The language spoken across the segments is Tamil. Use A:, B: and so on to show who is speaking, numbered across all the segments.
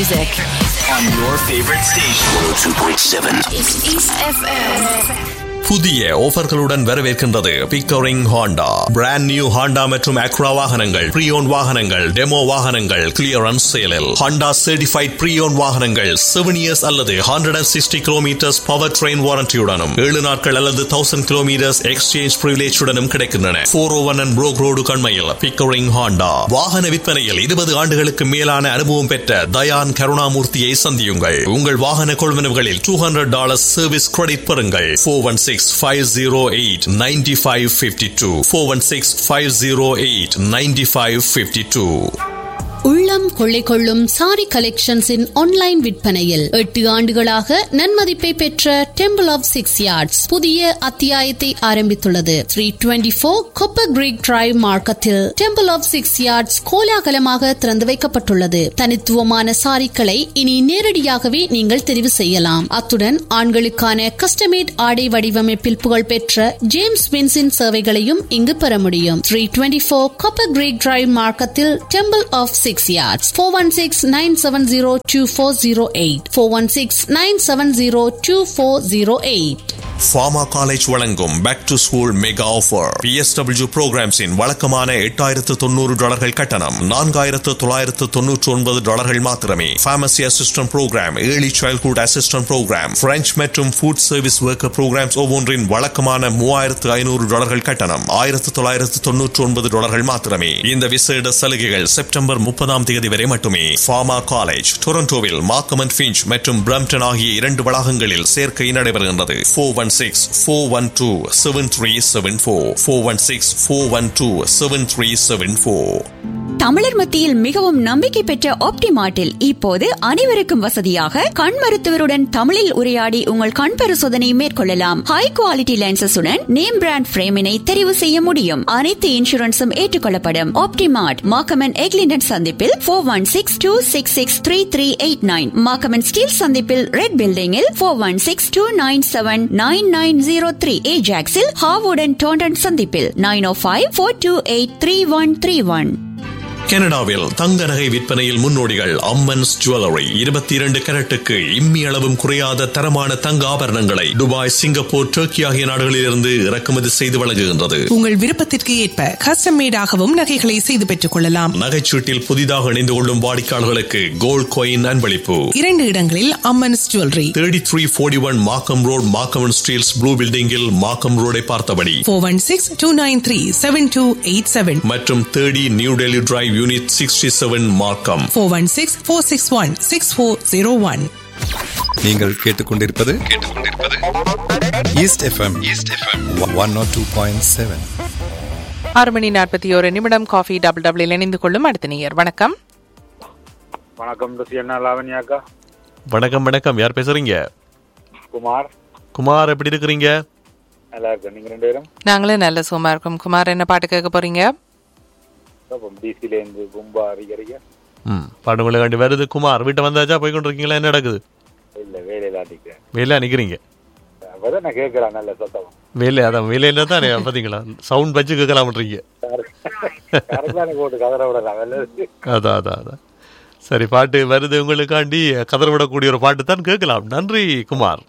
A: music
B: on your favorite station. 102.7.
A: It's East FM.
C: புதிய ஆஃபர்களுடன் வரவேற்கின்றது Pickering Honda. Brand new Honda மற்றும் அக்ரா வாகனங்கள், ப்ரீயோன் வாகனங்கள், டெமோ வாகனங்கள் கிளியரன்ஸ் சேலில். ஹாண்டா சர்டிஃபைட் ப்ரீயோன் வாகனங்கள் 7 இயர்ஸ் அல்லது 160 கிலோமீட்டர்ஸ் பவர் ட்ரெயின் வாரண்டியுடனும் 7 நாட்கள் அல்லது 1000 கிலோமீட்டர்ஸ் எக்ஸ்சேஞ்ச் பிரிவிலேஜுடனும் கிடைக்கின்றன. 401 and Brook Road கண்மையில் Pickering Honda. வாகன விற்பனையில் 20 ஆண்டுகளுக்கு மேலான அனுபவம் பெற்ற தயான் கருணாமூர்த்தியை சந்தியுங்கள். உங்கள் வாகன கொள்வனவுகளில் $200 சர்வீஸ் கிரெடிட் பெறுங்கள். 416-508-9552 416-508-9552.
D: உள்ளம் கொள்ளை கொள்ளும் சாரி கலெக்ஷன்ஸின் ஆன்லைன் விற்பனையில் 8 ஆண்டுகளாக நன்மதிப்பை பெற்ற டெம்பிள் ஆஃப் 6 யார்ட்ஸ் புதிய அத்தியாயத்தை ஆரம்பித்துள்ளது. 324 கொப்பர் கிரீக் டிரைவ் மார்க்கத்தில் டெம்பிள் ஆஃப் 6 யார்ட்ஸ் கோலாகலமாக திறந்து வைக்கப்பட்டுள்ளது. தனித்துவமான சாரிகளை இனி நேரடியாகவே நீங்கள் தெரிவு செய்யலாம். அத்துடன் ஆண்களுக்கான கஸ்டமேட் ஆடை வடிவமைப்பில் புகழ்பெற்ற ஜேம்ஸ் வின்ஸின் சேவைகளையும் இங்கு பெற முடியும். 324 கொப்பர் கிரீக் டிரைவ் மார்க்கத்தில் temple of 6 yards. 416-970-2408 416-970-2408.
C: Pharma college வழங்கும் back to school mega offer. PSW புரோகிராம்ஸின் வழக்கமான $8,900 கட்டணம் $4,999 மாத்திரமே. Pharmacy assistant program, early childhood assistant program, French மற்றும் ஃபுட் சர்வீஸ் ஒர்க்கர் புரோகிராம்ஸ் ஒவ்வொன்றின் வழக்கமான $3,500 கட்டணம் $1,999 மாத்திரமே. இந்த விசேட சலுகைகள் செப்டம்பர் 30 வரை மட்டுமே. ஃபார்மா காலேஜ் டொரண்டோவில் மார்க்கம் அண்ட் ஃபிஞ்ச் மற்றும் பிரம்ப்டன் ஆகிய 2 வளாகங்களில் சேர்க்கை நடைபெறுகின்றது. 416-412-7374 416-412-7374.
E: தமிழர் மத்தியில் மிகவும் நம்பிக்கை பெற்ற ஆப்டிமார்ட்டில் இப்போது அனைவருக்கும் வசதியாக கண் மருத்துவருடன் தமிழில் உரையாடி உங்கள் கண் பரிசோதனை மேற்கொள்ளலாம். ஹை குவாலிட்டி லென்சஸுடன் நேம் பிராண்ட் பிரேமினை தெரிவு செய்ய முடியும். அனைத்து இன்சூரன்ஸும் ஏற்றுக்கொள்ளப்படும். ஆப்டிமார்ட் மார்க்கம் எக்லிண்டன் சந்திப்பில் 416-266-3389, மார்க்கம் ஸ்டீல் சந்திப்பில் ரெட் பில்டிங்கில் 416-297-9903, ஏஜாக்ஸில் ஹாவுடன் டோண்டன் சந்திப்பில் 905-428-3131.
C: கனடாவில் தங்க நகை விற்பனையில் முன்னோடிகள் அம்மன்ஸ் ஜுவல்லரி. 22 கரட்டுக்கு இம்மி அளவும் குறையாத தரமான தங்க ஆபரணங்களை துபாய், சிங்கப்பூர், டர்க்கி ஆகிய நாடுகளிலிருந்து இறக்குமதி செய்து வழங்குகின்றது.
F: உங்கள் விருப்பத்திற்கு ஏற்ப கஸ்டம் மேடாகவும் நகைகளை செய்து பெற்றுக் கொள்ளலாம்.
C: நகைச்சீட்டில் புதிதாக இணைந்து கொள்ளும் வாடிக்கையாளர்களுக்கு கோல்ட் காயின் அன்பளிப்பு.
F: 2 இடங்களில் அம்மன்ஸ் ஜுவல்லரி.
C: 3341 மார்க்கம் road, Markham and Steeles blue பில்டிங்கில் மார்க்கம் ரோடை பார்த்தபடி.
F: 416-293-7287
C: மற்றும் 30 நியூ டெல்லி டிரைவ் யூனிட் 67 மார்க்கம்.
F: 416-461-6401.
G: நீங்கள் கேட்டுக்கொண்டிருப்பது east FM 102.7.
H: 6:41 coffee double double இணைந்து கொள்ளும் அடுத்த நேயர். வணக்கம்.
I: வணக்கம் லாவண்யாக்கா.
C: வணக்கம் வணக்கம். யார் பேசுறீங்க?
I: குமார்.
C: குமார், எப்படி இருக்கிறீங்க?
I: நல்லா இருக்கு. நீங்க 2 பேரும்?
H: நாங்களும் நல்ல சும்மா இருக்கோம். குமார், என்ன பாட்டு கேட்க போறீங்க?
C: பாடுங்களை வருது. குமார், வீட்டை வந்தாச்சா? போய் கொண்டு இருக்கீங்களா? என்ன நடக்குது?
I: இல்ல, வேலையில
C: நிக்கிறீங்க.
I: நல்ல சத்தம்
C: வேலை. அதான் வேலையில தான் பாத்தீங்களா, சவுண்ட் வச்சு கேட்கலாம்ன்றீங்க. அதான் அதான் அதான். சரி, பாட்டு வருது உங்களுக்காண்டி. கதற விடக்கூடிய ஒரு பாட்டு தான் கேட்கலாம். நன்றி குமார்.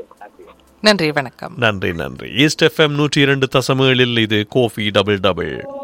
H: நன்றி, வணக்கம்.
C: நன்றி நன்றி. ஈஸ்ட் எஃப்எம் 102.7 இது காஃபி டபுள் டபுள்.